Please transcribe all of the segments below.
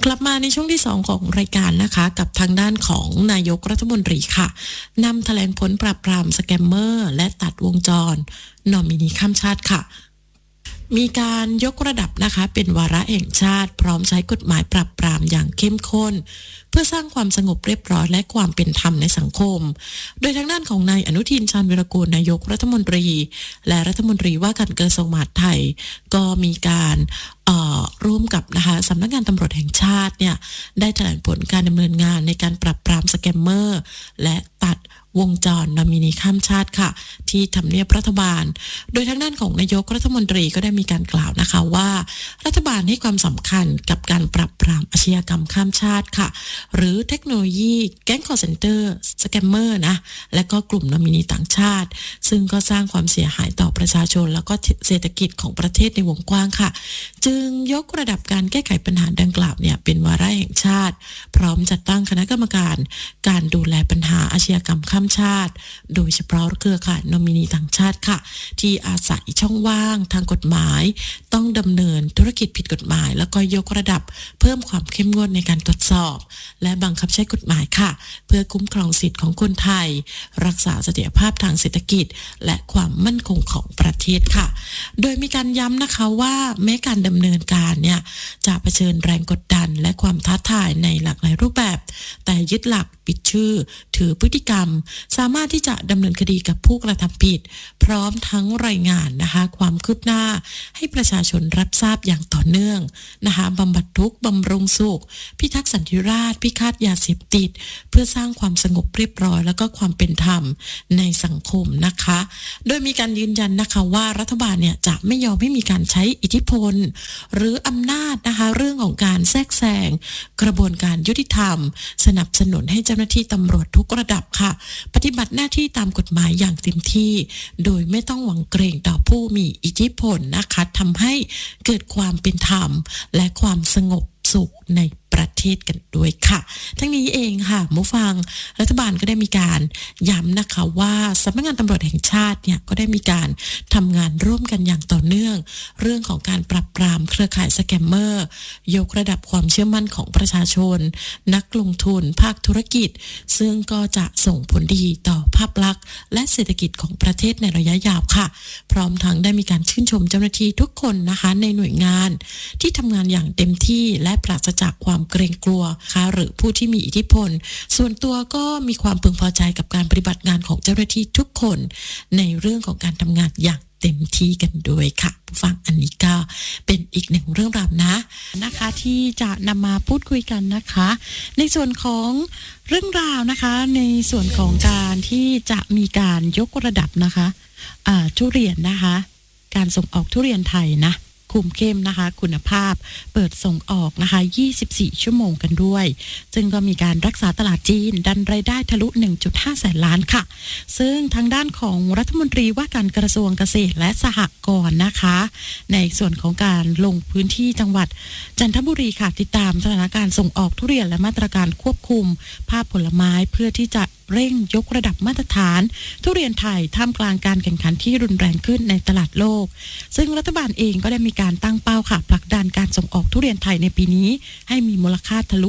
กลับมาในช่วงที่2ของรายการนะคะกับทางด้านของนายกรัฐมนตรีค่ะนำแถลงผลปราบปรามสแกมเมอร์และตัดวงจรนอมินีข้ามชาติค่ะมีการยกระดับนะคะเป็นวาระแห่งชาติพร้อมใช้กฎหมายปราบปรามอย่างเข้มข้นเพื่อสร้างความสงบเรียบร้อยและความเป็นธรรมในสังคมโดยทางด้านของนายอนุทินชาญวีรกูลนายกรัฐมนตรีและรัฐมนตรีว่าการกระทรวงมหาดไทยก็มีการร่วมกับนะคะสำนักงานตำรวจแห่งชาติเนี่ยได้แถลงผลการดำเนินงานในการปราบปรามสแกมเมอร์และตัดวงจรนอมินีข้ามชาติค่ะที่ทำเนียบรัฐบาลโดยทางด้านของนายกรัฐมนตรีก็ได้มีการกล่าวนะคะว่ารัฐบาลให้ความสำคัญกับการปราบปรามอาชญากรรมข้ามชาติค่ะหรือเทคโนโลยีแก๊งคอลเซ็นเตอร์สแกมเมอร์นะและก็กลุ่มนอมินีต่างชาติซึ่งก็สร้างความเสียหายต่อประชาชนแล้วก็เศรษฐกิจของประเทศในวงกว้างค่ะจึงยกระดับการแก้ไขปัญหาดังกล่าวเนี่ยเป็นวาระแห่งชาติพร้อมจัดตั้งคณะกรรมการการดูแลปัญหาอาชญากรรมข้ามชาติโดยเฉพาะเครือข่ายนอมินีต่างชาติค่ะที่อาศัยช่องว่างทางกฎหมายต้องดำเนินธุรกิจผิดกฎหมายแล้วก็ยกระดับเพิ่มความเข้มงวดในการตรวจสอบและบังคับใช้กฎหมายค่ะเพื่อคุ้มครองสิทธิของคนไทยรักษาเสถียรภาพทางเศรษฐกิจและความมั่นคงของประเทศค่ะโดยมีการย้ำนะคะว่าแม้การดำเนินการเนี่ยจะเผชิญแรงกดดันและความท้าทายในหลากหลายรูปแบบแต่ยึดหลักปิดชื่อถือพฤติกรรมสามารถที่จะดำเนินคดีกับผู้กระทำผิดพร้อมทั้งรายงานนะคะความคืบหน้าให้ประชาชนรับทราบอย่างต่อเนื่องนะคะบำบัดทุกข์บำรุงสุขพิทักษ์สันติราษฎร์พิฆาตยาเสพติดเพื่อสร้างความสงบเรียบร้อยแล้วก็ความเป็นธรรมในสังคมนะคะโดยมีการยืนยันนะคะว่ารัฐบาลเนี่ยจะไม่ยอมให้มีการใช้อิทธิพลหรืออำนาจนะคะเรื่องของการแทรกแซงกระบวนการยุติธรรมสนับสนุนให้เจ้าหน้าที่ตำรวจทุกระดับค่ะปฏิบัติหน้าที่ตามกฎหมายอย่างเต็มที่โดยไม่ต้องหวังเกรงต่อผู้มีอิทธิพลนะคะทำให้เกิดความเป็นธรรมและความสงบสุขในประเทศกันด้วยค่ะทั้งนี้เองค่ะผู้ฟังรัฐบาลก็ได้มีการย้ำนะคะว่าสำนักงานตำรวจแห่งชาติเนี่ยก็ได้มีการทำงานร่วมกันอย่างต่อเนื่องเรื่องของการปราบปรามเครือข่ายสแกมเมอร์ยกระดับความเชื่อมั่นของประชาชนนักลงทุนภาคธุรกิจซึ่งก็จะส่งผลดีต่อภาพลักษณ์และเศรษฐกิจของประเทศในระยะยาวค่ะพร้อมทั้งได้มีการชื่นชมเจ้าหน้าที่ทุกคนนะคะในหน่วยงานที่ทำงานอย่างเต็มที่และปราศจากความเกรงกลัวค่ะหรือผู้ที่มีอิทธิพลส่วนตัวก็มีความพึงพอใจกับการปฏิบัติงานของเจ้าหน้าที่ทุกคนในเรื่องของการทำงานอย่างเต็มที่กันด้วยค่ะผู้ฟังอันนี้ก็เป็นอีกหนึ่งเรื่องราวนะคะที่จะนำมาพูดคุยกันนะคะในส่วนของเรื่องราวนะคะในส่วนของการที่จะมีการยกระดับนะคะทุเรียนนะคะการส่งออกทุเรียนไทยนะคุมเข้มนะคะคุณภาพเปิดส่งออกนะคะ24ชั่วโมงกันด้วยซึ่งก็มีการรักษาตลาดจีนดันรายได้ทะลุ 1.5 แสนล้านค่ะซึ่งทางด้านของรัฐมนตรีว่าการกระทรวงเกษตรและสหกรณ์นะคะในส่วนของการลงพื้นที่จังหวัดจันทบุรีค่ะติดตามสถานการณ์ส่งออกทุเรียนและมาตรการควบคุมภาพผลไม้เพื่อที่จะเร่งยกระดับมาตรฐานทุเรียนไทยท่ามกลางการแข่งขันที่รุนแรงขึ้นในตลาดโลกซึ่งรัฐบาลเองก็ได้มีการตั้งเป้าค่ะผลักดันการส่งออกทุเรียนไทยในปีนี้ให้มีมูลค่าทะลุ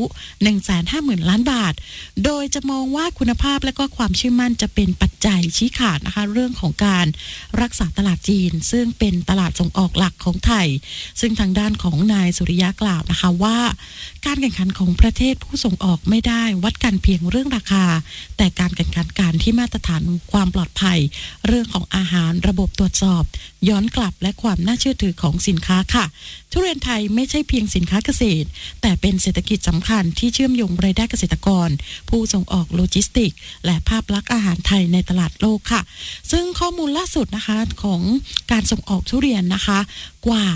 150,000 ล้านบาทโดยจะมองว่าคุณภาพและก็ความเชื่อมั่นจะเป็นปัจจัยชี้ขาดนะคะเรื่องของการรักษาตลาดจีนซึ่งเป็นตลาดส่งออกหลักของไทยซึ่งทางด้านของนายสุริยะกล่าวนะคะว่าการแข่งขันของประเทศผู้ส่งออกไม่ได้วัดกันเพียงเรื่องราคาแต่การแข่งขันการที่มาตรฐานความปลอดภัยเรื่องของอาหารระบบตรวจสอบย้อนกลับและความน่าเชื่อถือของสินค้าค่ะทุเรียนไทยไม่ใช่เพียงสินค้าเกษตรแต่เป็นเศรษฐกิจสำคัญที่เชื่อมโยงรายได้เกษตรกรผู้ส่งออกโลจิสติกและภาพลักษณ์อาหารไทยในตลาดโลกค่ะซึ่งข้อมูลล่าสุดนะคะของการส่งออกทุเรียนนะคะกว่า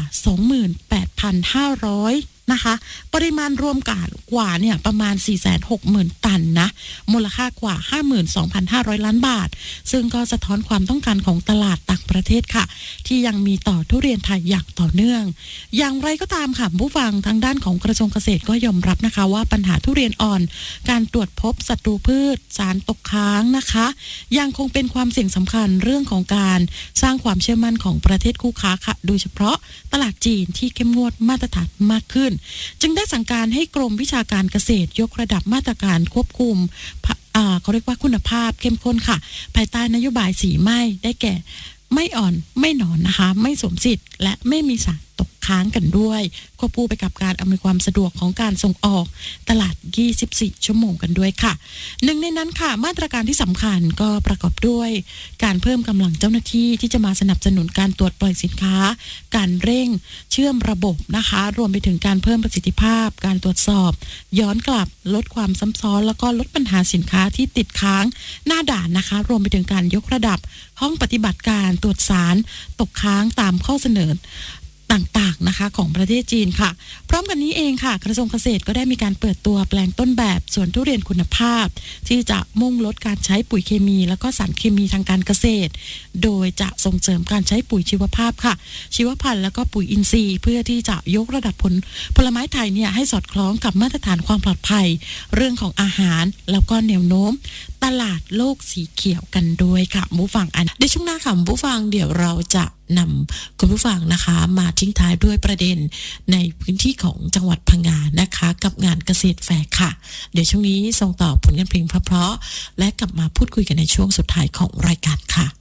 28,500นะคะปริมาณรวมกว่าเนี่ยประมาณ 460,000 ตันนะมูลค่ากว่า 52,500 ล้านบาทซึ่งก็สะท้อนความต้องการของตลาดต่างประเทศค่ะที่ยังมีต่อทุเรียนไทยอย่างต่อเนื่องอย่างไรก็ตามค่ะผู้ฟังทางด้านของกระทรวงเกษตรก็ยอมรับนะคะว่าปัญหาทุเรียนอ่อนการตรวจพบศัตรูพืชสารตกค้างนะคะยังคงเป็นความเสี่ยงสำคัญเรื่องของการสร้างความเชื่อมั่นของประเทศคู่ค้าค่ะโดยเฉพาะตลาดจีนที่เข้มงวดมาตรฐานมากขึ้นจึงได้สั่งการให้กรมวิชาการเกษตรยกระดับมาตรการควบคุมเขาเรียกว่าคุณภาพเข้มข้นค่ะภายใต้นโยบายสีไม่ได้แก่ไม่อ่อนไม่หนอนนะคะไม่สวมสิทธิ์และไม่มีสารตกค้างกันด้วยควบคู่ไปกับการอำนวยความสะดวกของการส่งออกตลาด24ชั่วโมงกันด้วยค่ะหนึ่งในนั้นค่ะมาตรการที่สำคัญก็ประกอบด้วยการเพิ่มกำลังเจ้าหน้าที่ที่จะมาสนับสนุนการตรวจปล่อยสินค้าการเร่งเชื่อมระบบนะคะรวมไปถึงการเพิ่มประสิทธิภาพการตรวจสอบย้อนกลับลดความซ้ำซ้อนแล้วก็ลดปัญหาสินค้าที่ติดค้างหน้าด่านนะคะรวมไปถึงการยกระดับห้องปฏิบัติการตรวจสารตกค้างตามข้อเสนอต่างๆนะคะของประเทศจีนค่ะพร้อมกันนี้เองค่ะกระทรวงเกษตรก็ได้มีการเปิดตัวแปลงต้นแบบสวนทุเรียนคุณภาพที่จะมุ่งลดการใช้ปุ๋ยเคมีแล้วก็สารเคมีทางการเกษตรโดยจะส่งเสริมการใช้ปุ๋ยชีวภาพค่ะชีวพันธุ์แล้วก็ปุ๋ยอินทรีย์เพื่อที่จะยกระดับผลไม้ไทยเนี่ยให้สอดคล้องกับมาตรฐานความปลอดภัยเรื่องของอาหารแล้วก็แนวโน้มตลาดโลกสีเขียวกันด้วยค่ะผู้ฟังในช่วงหน้าค่ะผู้ฟังเดี๋ยวเราจะนำคุณผู้ฟังนะคะมาทิ้งท้ายด้วยประเด็นในพื้นที่ของจังหวัดพังงานะคะกับงานเกษตรแฟร์ค่ะเดี๋ยวช่วงนี้ส่งต่อผลงานเพลงเพราะๆและกลับมาพูดคุยกันในช่วงสุดท้ายของรายการค่ะ